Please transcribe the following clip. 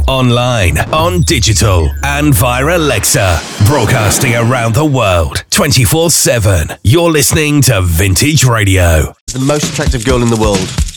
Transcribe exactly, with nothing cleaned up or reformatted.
online, on digital, and via Alexa. Broadcasting around the world, twenty-four seven. You're listening to Vintage Radio. The most attractive girl in the world.